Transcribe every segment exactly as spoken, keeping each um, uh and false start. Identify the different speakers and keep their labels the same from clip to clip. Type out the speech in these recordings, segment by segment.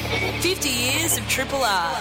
Speaker 1: fifty years of Triple R.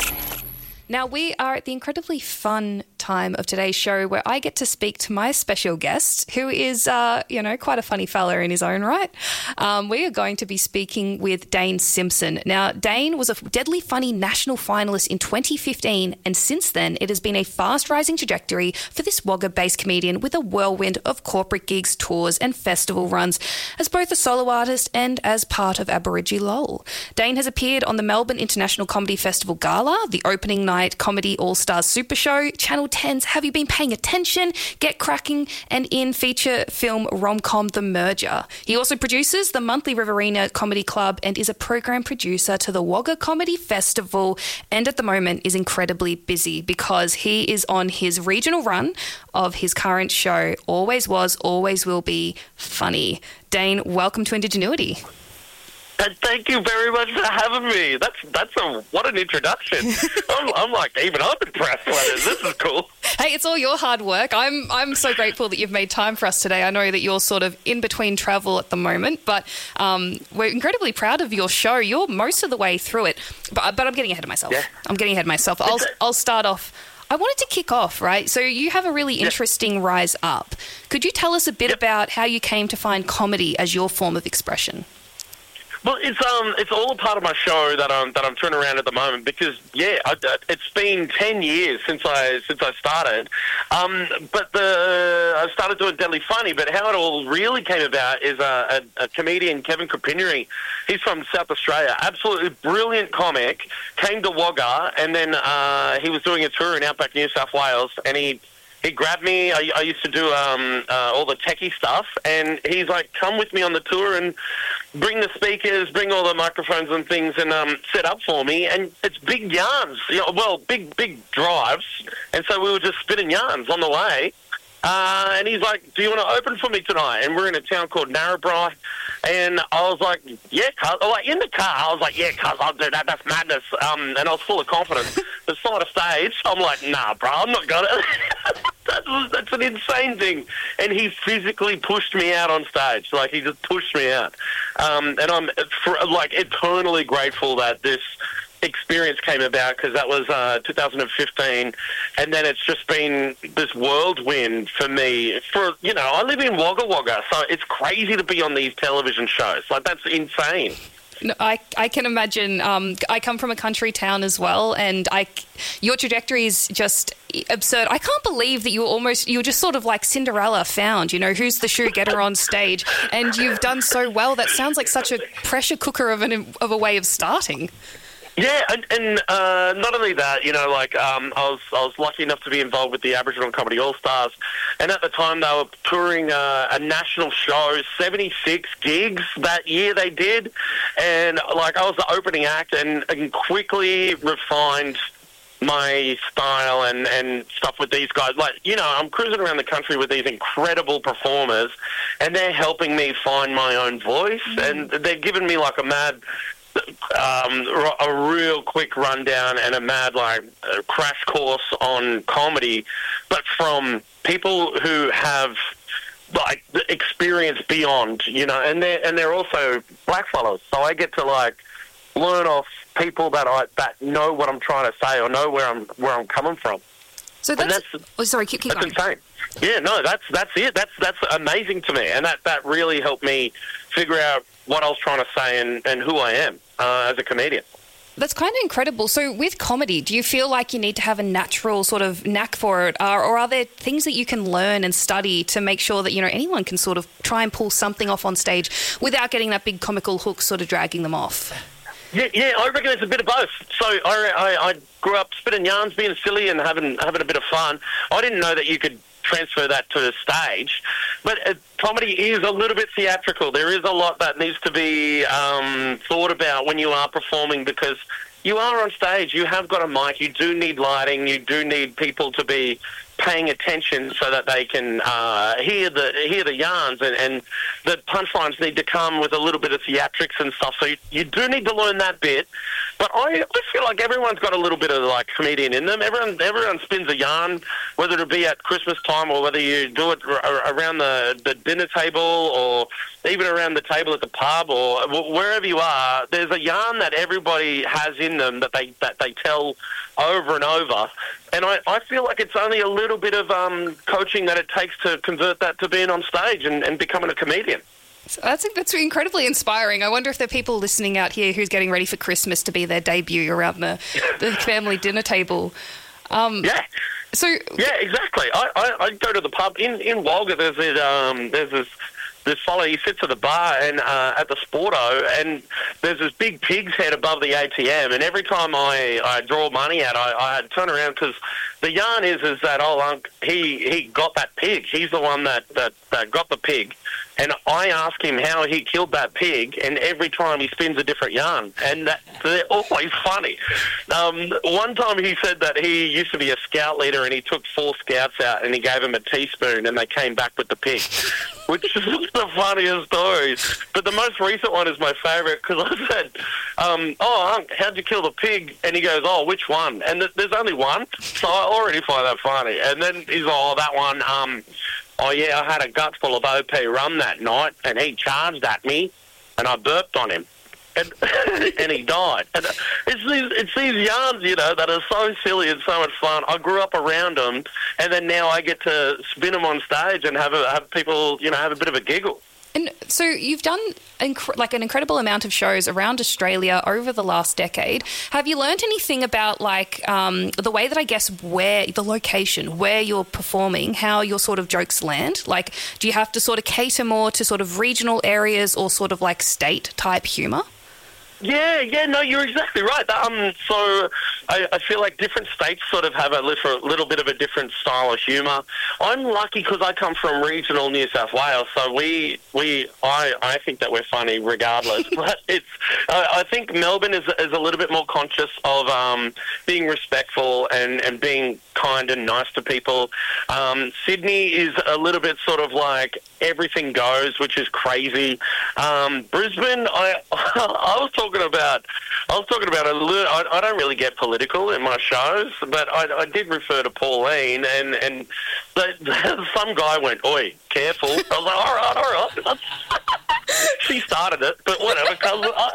Speaker 2: Now, we are at the incredibly fun time of today's show where I get to speak to my special guest, who is, uh, you know, quite a funny fella in his own right. Um, we are going to be speaking with Dane Simpson. Now, Dane was a Deadly Funny national finalist in twenty fifteen, and since then it has been a fast-rising trajectory for this Wagga-based comedian with a whirlwind of corporate gigs, tours and festival runs as both a solo artist and as part of Aboriginal. Dane has appeared on the Melbourne International Comedy Festival Gala, the opening night Comedy All-Stars Super Show, Channel ten's Have You Been Paying Attention?, Get Cracking, and in feature film rom-com The Merger. He also produces the monthly Riverina Comedy Club and is a program producer to the Wagga Comedy Festival, and at the moment is incredibly busy because he is on his regional run of his current show, Always Was, Always Will Be Funny. Dane, welcome to Indigenuity.
Speaker 3: And thank you very much for having me. That's that's a what an introduction. I'm, I'm like, even I'm impressed by this. This is cool.
Speaker 2: Hey, it's all your hard work. I'm I'm so grateful that you've made time for us today. I know that you're sort of in between travel at the moment, but um, we're incredibly proud of your show. You're most of the way through it, but but I'm getting ahead of myself.
Speaker 3: Yeah.
Speaker 2: I'm getting ahead of myself. I'll I'll start off. I wanted to kick off, right? So you have a really interesting yeah. rise up. Could you tell us a bit
Speaker 3: yep.
Speaker 2: about how you came to find comedy as your form of expression?
Speaker 3: Well, it's um, it's all a part of my show that I'm that I'm turning around at the moment because yeah, I, it's been ten years since I since I started, um, but the I started doing Deadly Funny. But how it all really came about is a, a, a comedian, Kevin Kopineri. He's from South Australia, absolutely brilliant comic. Came to Wagga, and then uh, he was doing a tour in Outback New South Wales, and he. He grabbed me. I, I used to do um, uh, all the techie stuff, and he's like, "Come with me on the tour and bring the speakers, bring all the microphones and things, and um, set up for me." And it's big yarns, you know, well, big big drives, and so we were just spitting yarns on the way. Uh, and he's like, "Do you want to open for me tonight?" And we're in a town called Narrabri. And I was like, yeah, cuz. Like, in the car, I was like, yeah, cuz, I'll do that. That's madness. Um, and I was full of confidence. The side of stage, I'm like, nah, bro, I'm not going to. that's, that's an insane thing. And he physically pushed me out on stage. Like, he just pushed me out. Um, and I'm, for, like, eternally grateful that this experience came about because that was uh, two thousand fifteen, and then it's just been this whirlwind for me. For you know, I live in Wagga Wagga, so it's crazy to be on these television shows. Like, that's insane.
Speaker 2: No, I, I can imagine. Um, I come from a country town as well, and I, your trajectory is just absurd. I can't believe that you were almost, you were just sort of like Cinderella found, you know, who's the shoe getter on stage, and you've done so well. That sounds like such a pressure cooker of an of a way of starting.
Speaker 3: Yeah, and, and uh, not only that, you know, like um, I was I was lucky enough to be involved with the Aboriginal Comedy All Stars, and at the time they were touring uh, a national show, seventy-six gigs that year they did, and like I was the opening act, and, and quickly refined my style and, and stuff with these guys. Like, you know, I'm cruising around the country with these incredible performers, and they're helping me find my own voice, and they've given me like a mad. Um, a real quick rundown and a mad like uh, crash course on comedy, but from people who have like the experience beyond, you know, and they're and they're also black fellows, so I get to like learn off people that I that know what I'm trying to say or know where I'm where I'm coming from.
Speaker 2: So that's, that's oh, sorry, keep, keep
Speaker 3: that's
Speaker 2: going.
Speaker 3: insane. Yeah, no, that's that's it. That's that's amazing to me, and that, that really helped me figure out what I was trying to say and, and who I am uh, as a comedian.
Speaker 2: That's kind of incredible. So with comedy, do you feel like you need to have a natural sort of knack for it, or, or are there things that you can learn and study to make sure that, you know, anyone can sort of try and pull something off on stage without getting that big comical hook sort of dragging them off?
Speaker 3: Yeah, yeah, I reckon it's a bit of both. So I, I, I grew up spitting yarns, being silly and having having a bit of fun. I didn't know that you could transfer that to the stage, but uh, comedy is a little bit theatrical. There is a lot that needs to be um, thought about when you are performing, because you are on stage, you have got a mic, you do need lighting, you do need people to be paying attention so that they can uh, hear the hear the yarns, and, and the punchlines need to come with a little bit of theatrics and stuff. So you, you do need to learn that bit. But I, I feel like everyone's got a little bit of like comedian in them. Everyone everyone spins a yarn, whether it be at Christmas time or whether you do it r- around the, the dinner table or even around the table at the pub or w- wherever you are. There's a yarn that everybody has in them that they that they tell over and over. And I, I feel like it's only a little bit of um, coaching that it takes to convert that to being on stage and, and becoming a comedian.
Speaker 2: So that's that's incredibly inspiring. I wonder if there are people listening out here who's getting ready for Christmas to be their debut around the, the family dinner table. Um,
Speaker 3: yeah.
Speaker 2: So
Speaker 3: yeah, exactly. I, I, I go to the pub in in Walgett. There's this, um, there's this this fellow. He sits at the bar and uh, at the Sporto, and there's this big pig's head above the A T M. And every time I, I draw money out, I, I turn around because the yarn is is that old unk he he got that pig. He's the one that that, that got the pig. And I ask him how he killed that pig, and every time he spins a different yarn, and that, they're always funny. Um, one time he said that he used to be a scout leader, and he took four scouts out, and he gave them a teaspoon, and they came back with the pig, which is the funniest stories. But the most recent one is my favourite, because I said, um, oh, Unc, how'd you kill the pig? And he goes, oh, which one? And th- there's only one, so I already find that funny. And then he's like, oh, that one, um... oh, yeah, I had a gut full of O P rum that night, and he charged at me, and I burped on him, and and he died. And it's these, it's these yarns, you know, that are so silly and so much fun. I grew up around them, and then now I get to spin them on stage and have a, have people, you know, have a bit of a giggle.
Speaker 2: And so you've done inc- like an incredible amount of shows around Australia over the last decade. Have you learned anything about like um, the way that I guess where the location, where you're performing, how your sort of jokes land? Like, do you have to sort of cater more to sort of regional areas or sort of like state type humour?
Speaker 3: Yeah, yeah, no, you're exactly right. Um, so I, I feel like different states sort of have a little, little bit of a different style of humour. I'm lucky because I come from regional New South Wales, so we, we, I, I think that we're funny regardless. But it's, uh, I think Melbourne is is a little bit more conscious of um, being respectful and, and being kind and nice to people. Um, Sydney is a little bit sort of like everything goes, which is crazy. Um, Brisbane, I, I was talking about, I was talking about a little. I, I don't really get political in my shows, but I, I did refer to Pauline, and and the, some guy went, "Oi, careful." I was like, "All right, all right." She started it, but whatever. Cause I,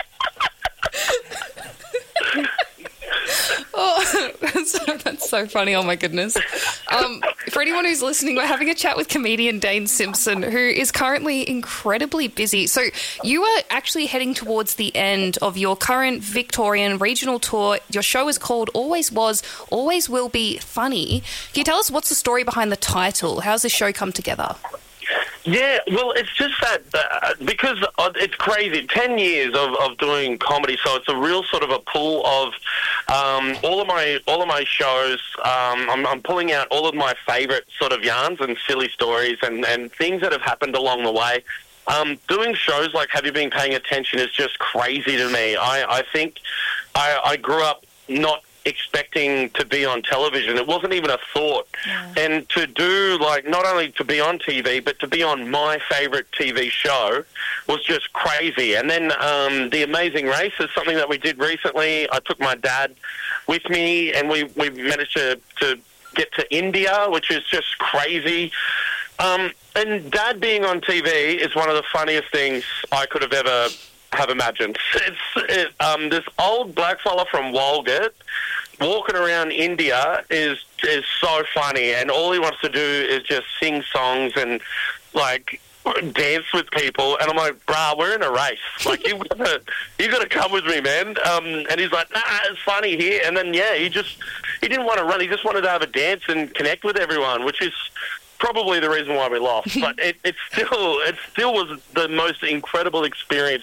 Speaker 2: Oh, that's, that's so funny. Oh, my goodness. Um, for anyone who's listening, we're having a chat with comedian Dane Simpson, who is currently incredibly busy. So you are actually heading towards the end of your current Victorian regional tour. Your show is called Always Was, Always Will Be Funny. Can you tell us what's the story behind the title? How's this show come together?
Speaker 3: Yeah, well, it's just that uh, because it's crazy. Ten years of, of doing comedy, so it's a real sort of a pool of um, all of my all of my shows. Um, I'm, I'm pulling out all of my favourite sort of yarns and silly stories and, and things that have happened along the way. Um, doing shows like Have You Been Paying Attention is just crazy to me. I, I think I, I grew up not expecting to be on television. It wasn't even a thought. Yeah. And to do, like, not only to be on T V, but to be on my favourite T V show was just crazy. And then um, The Amazing Race is something that we did recently. I took my dad with me, and we, we managed to, to get to India, which is just crazy. Um, and Dad being on T V is one of the funniest things I could have ever have imagined. It's it, um, this old black fella from Walgett walking around India is is so funny, and all he wants to do is just sing songs and like dance with people. And I'm like, brah, we're in a race. Like you gotta you gotta come with me, man. Um, and he's like, nah, it's funny here. And then yeah, he just he didn't want to run. He just wanted to have a dance and connect with everyone, which is probably the reason why we lost. But it, it still it still was the most incredible experience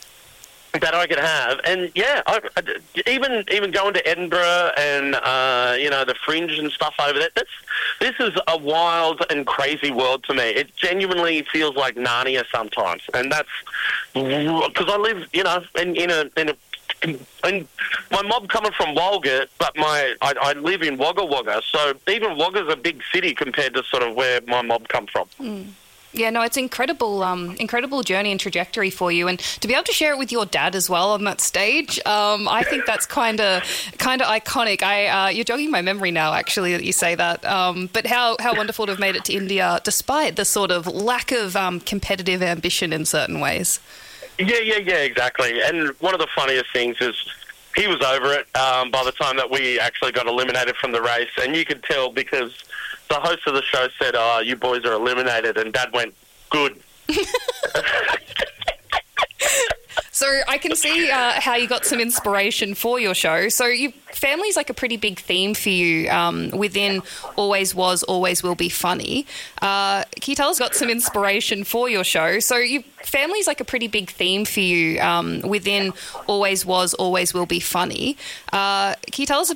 Speaker 3: that I could have. And yeah, I, I, even even going to Edinburgh and uh, you know, the Fringe and stuff over there, that's this is a wild and crazy world to me. It genuinely feels like Narnia sometimes, and that's because I live, you know, in, in a in a and my mob coming from Walgett, but my I, I live in Wagga Wagga, so even Wagga's a big city compared to sort of where my mob come from.
Speaker 2: Mm. Yeah, no, it's incredible, um, incredible journey and trajectory for you, and to be able to share it with your dad as well on that stage, um, I think that's kind of kind of iconic. I uh, you're jogging my memory now, actually, that you say that. Um, but how how wonderful to have made it to India, despite the sort of lack of um, competitive ambition in certain ways.
Speaker 3: Yeah, yeah, yeah, exactly. And one of the funniest things is he was over it um, by the time that we actually got eliminated from the race, and you could tell because the host of the show said, "Oh, you boys are eliminated," and Dad went, "Good."
Speaker 2: So I can see uh, how you got some inspiration for your show. So you, family's like a pretty big theme for you um, within Always Was, Always Will Be Funny. Uh, can you tell us got some inspiration for your show? So you, family's like a pretty big theme for you um, within Always Was, Always Will Be Funny. Uh, can you tell us